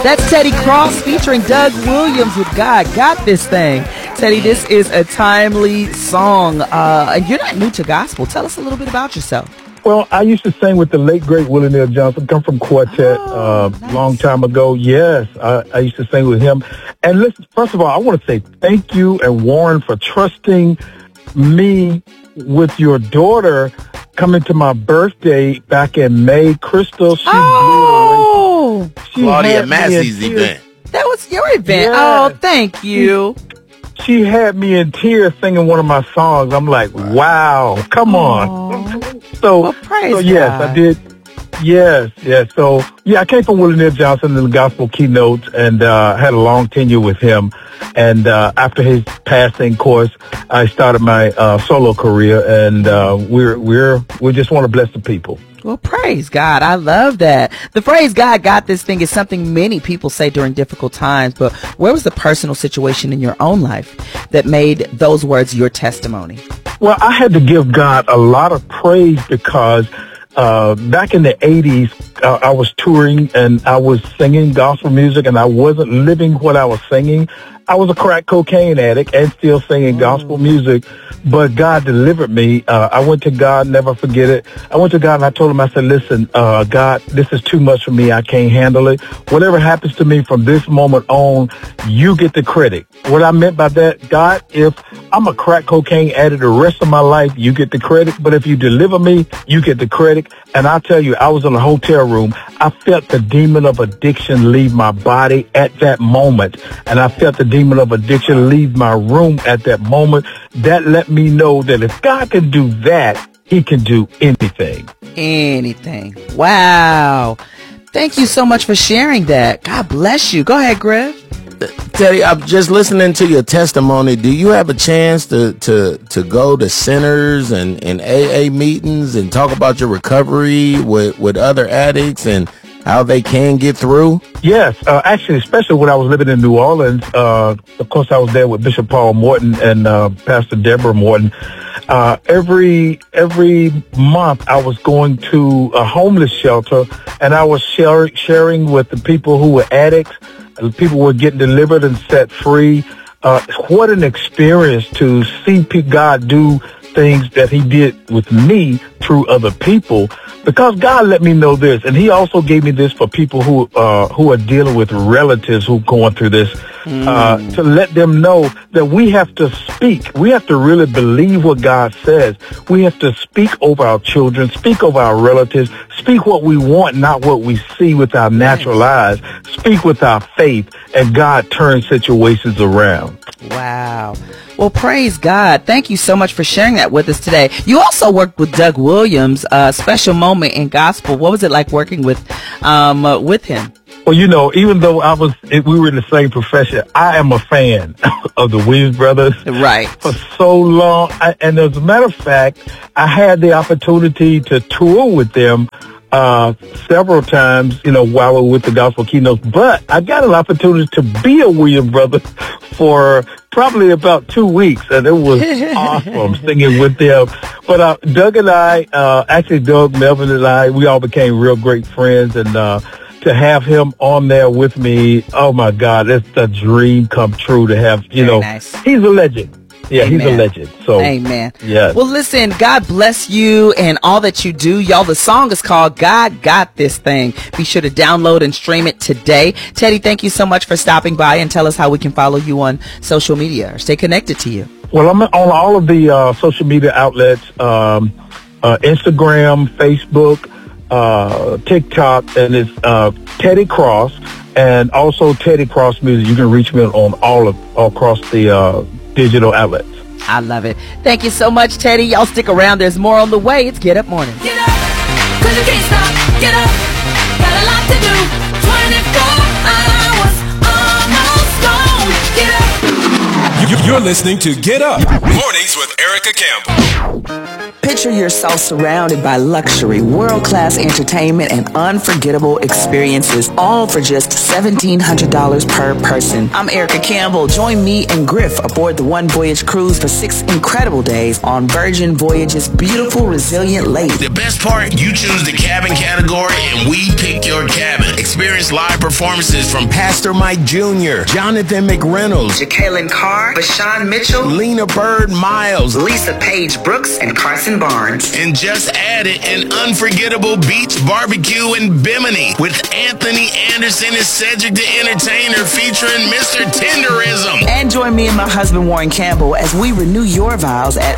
That's Teddy Cross featuring Doug Williams with God Got This Thing. Teddy, this is a timely song. And you're not new to gospel. Tell us a little bit about yourself. Well, I used to sing with the late, great Willie Neal Johnson. Come from Quartet nice. Long time ago. Yes, I used to sing with him. And listen, first of all, I want to say thank you and Warren for trusting me with your daughter coming to my birthday back in May. Crystal, she blew it away. Claudia Massey's event. That was your event. Yeah. Oh, thank you. She had me in tears singing one of my songs. I'm like, wow, come on. So yes, God. I did. Yes. So, yeah, I came from Willie Neal Johnson in the gospel keynotes and had a long tenure with him. And after his passing, of course, I started my solo career, and we just want to bless the people. Well, praise God. I love that. The phrase God got this thing is something many people say during difficult times, but where was the personal situation in your own life that made those words your testimony? Well, I had to give God a lot of praise because back in the 80s, I was touring and I was singing gospel music and I wasn't living what I was singing. I was a crack cocaine addict and still singing gospel music, but God delivered me. I went to God, never forget it. I went to God and I told him, I said, listen, God, this is too much for me. I can't handle it. Whatever happens to me from this moment on, you get the credit. What I meant by that, God, if I'm a crack cocaine addict the rest of my life, you get the credit. But if you deliver me, you get the credit. And I tell you, I was in a hotel room. I felt the demon of addiction leave my body at that moment. And I felt the demon of addiction leave my room at that moment. That let me know that if God can do that, he can do anything. Anything. Wow. Thank you so much for sharing that. God bless you. Go ahead, Griff. Teddy, I'm just listening to your testimony. Do you have a chance to go to centers and AA meetings and talk about your recovery with other addicts and how they can get through? Yes, actually, especially when I was living in New Orleans. Of course, I was there with Bishop Paul Morton and Pastor Deborah Morton. Every month, I was going to a homeless shelter, and I was sharing with the people who were addicts. People were getting delivered and set free. What an experience to see God do things that he did with me through other people, because God let me know this, and he also gave me this for people who are dealing with relatives who are going through this, to let them know that we have to speak. We have to really believe what God says. We have to speak over our children, speak over our relatives, speak what we want, not what we see with our natural eyes. Speak with our faith, and God turns situations around. Wow. Well, praise God. Thank you so much for sharing that with us today. You also worked with Doug Williams, a special moment in gospel. What was it like working with him? Well, you know, even though we were in the same profession, I am a fan of the Williams brothers. Right. For so long. And as a matter of fact, I had the opportunity to tour with them several times, you know, while we were with the gospel keynotes. But I got an opportunity to be a Williams brother for probably about 2 weeks, and it was awesome singing with them. But Doug and I, actually Doug, Melvin and I, we all became real great friends, and to have him on there with me, oh my God, it's a dream come true to have, you know, nice. He's a legend. Yeah, Amen. He's a legend. So, amen. Yes. Well, listen, God bless you and all that you do. Y'all, the song is called God Got This Thing. Be sure to download and stream it today. Teddy, thank you so much for stopping by, and tell us how we can follow you on social media or stay connected to you. Well, I'm on all of the social media outlets, Instagram, Facebook, TikTok, and it's Teddy Cross, and also Teddy Cross Music. You can reach me on all across the digital outlets. I love it. Thank you so much, Teddy. Y'all stick around. There's more on the way. It's Get Up Mornings. Get up, 'cause you can't stop. Get up, got a lot to do. 24 hours, almost gone. Get up. You're listening to Get Up Mornings with Erica Campbell. Picture yourself surrounded by luxury, world-class entertainment, and unforgettable experiences, all for just $1,700 per person. I'm Erica Campbell. Join me and Griff aboard the One Voyage cruise for 6 incredible days on Virgin Voyage's beautiful, resilient lake. The best part, you choose the cabin category and we pick your cabin. Experience live performances from Pastor Mike Jr., Jonathan McReynolds, Jacqueline Carr, Bashan Mitchell, Lena Bird Miles, Lisa Page Brooks, and Carson Barnes. and just added an unforgettable beach barbecue in Bimini with Anthony Anderson and Cedric the Entertainer featuring Mr. Tenderism. And join me and my husband Warren Campbell as we renew your vows at